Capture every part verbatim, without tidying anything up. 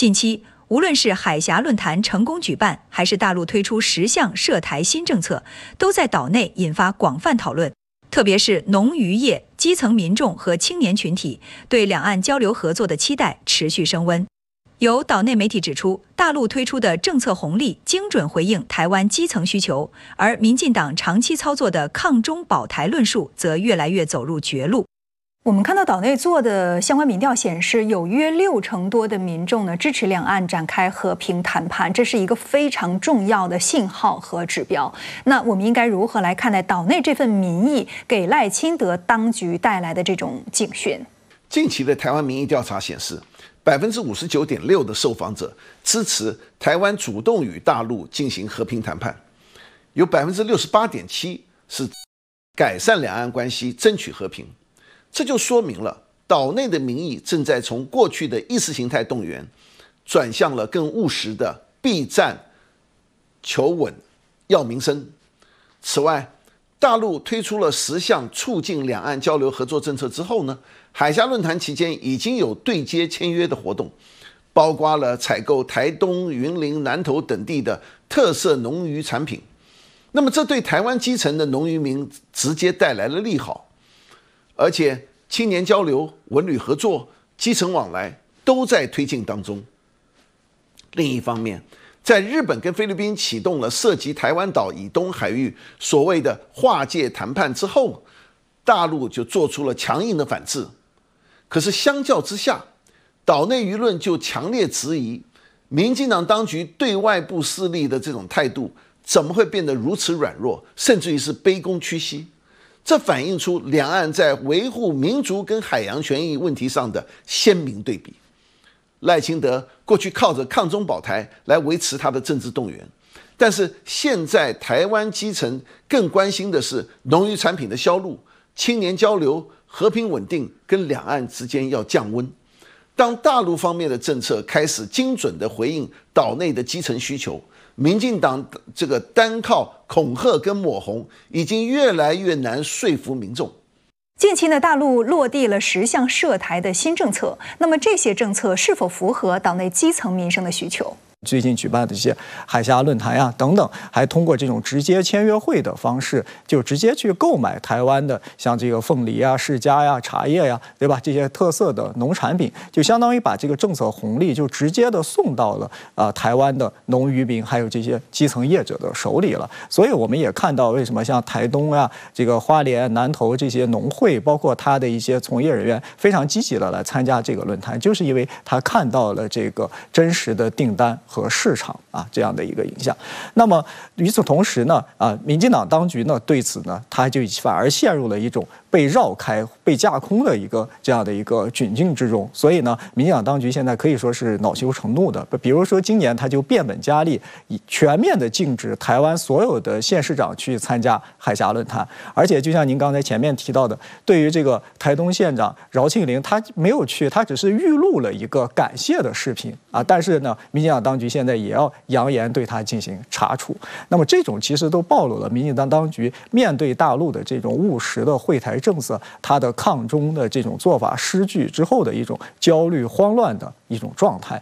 近期，无论是海峡论坛成功举办，还是大陆推出十项涉台新政策，都在岛内引发广泛讨论。特别是农渔业、基层民众和青年群体对两岸交流合作的期待持续升温。有岛内媒体指出，大陆推出的政策红利精准回应台湾基层需求，而民进党长期操作的抗中保台论述则越来越走入绝路。我们看到岛内做的相关民调显示，有约六成多的民众呢支持两岸展开和平谈判，这是一个非常重要的信号和指标。那我们应该如何来看待岛内这份民意给赖清德当局带来的这种警讯？ 近期的台湾民意调查显示，百分之五十九点六的受访者支持台湾主动与大陆进行和平谈判，有百分之六十八点七是改善两岸关系、争取和平。这就说明了岛内的民意正在从过去的意识形态动员，转向了更务实的避战、求稳、要民生。此外，大陆推出了十项促进两岸交流合作政策之后呢，海峡论坛期间已经有对接签约的活动，包括了采购台东、云林、南投等地的特色农渔产品。那么这对台湾基层的农渔民直接带来了利好。而且青年交流、文旅合作、基层往来都在推进当中。另一方面，在日本跟菲律宾启动了涉及台湾岛以东海域所谓的划界谈判之后，大陆就做出了强硬的反制。可是相较之下，岛内舆论就强烈质疑，民进党当局对外部势力的这种态度怎么会变得如此软弱，甚至于是卑躬屈膝？这反映出两岸在维护民族跟海洋权益问题上的鲜明对比。赖清德过去靠着抗中保台来维持他的政治动员，但是现在台湾基层更关心的是农渔产品的销路、青年交流、和平稳定跟两岸之间要降温。当大陆方面的政策开始精准地回应岛内的基层需求，民进党这个单靠恐吓跟抹红，已经越来越难说服民众。 近期呢，大陆落地了十项涉台的新政策，那么这些政策是否符合岛内基层民生的需求？ 最近举办的这些海峡论坛呀等等，还通过这种直接签约会的方式，就直接去购买台湾的像这个凤梨啊、释迦呀、茶叶呀，对吧？这些特色的农产品，就相当于把这个政策红利就直接的送到了啊、呃、台湾的农渔民还有这些基层业者的手里了。所以我们也看到，为什么像台东啊、这个花莲、南投这些农会，包括他的一些从业人员非常积极的来参加这个论坛，就是因为他看到了这个真实的订单和市场啊这样的一个影响。那么与此同时呢，啊，民进党当局呢对此呢，他就反而陷入了一种被绕开、被架空的一个这样的一个窘境之中。所以呢，民进党当局现在可以说是恼羞成怒的。比如说今年他就变本加厉，全面的禁止台湾所有的县市长去参加海峡论坛。而且就像您刚才前面提到的，对于这个台东县长饶庆铃，他没有去，他只是预录了一个感谢的视频啊。但是呢，民进党当局现在也要扬言对他进行查处。那么这种其实都暴露了民进党当局面对大陆的这种务实的惠台政策，它的抗中的这种做法失据之后的一种焦虑慌乱的一种状态。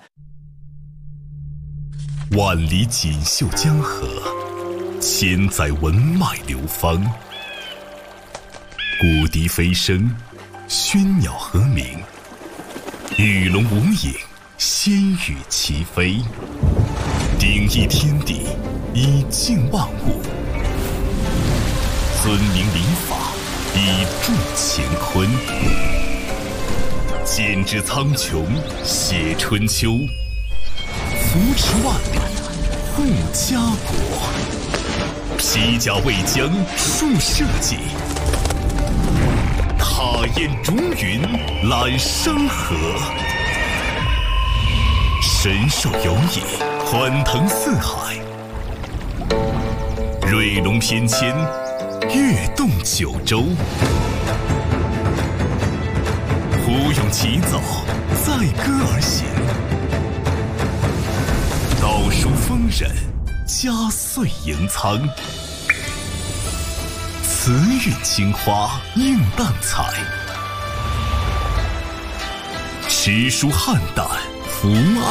万里锦绣江河，千载文脉流芳。古笛飞声，喧鸟和鸣，与龙无影，仙羽齐飞。鼎益天地，以静万物；尊明礼法，以助乾坤。剪纸苍穹，写春秋；扶持万里，护家国。披甲为将，树社稷；踏烟逐云，揽山河。神兽游弋，欢腾四海；瑞龙翩跹，跃动九州。虎勇齐走，载歌而行；道书丰稔，家岁盈仓。慈韵青花，映淡彩；诗书汉胆，福安。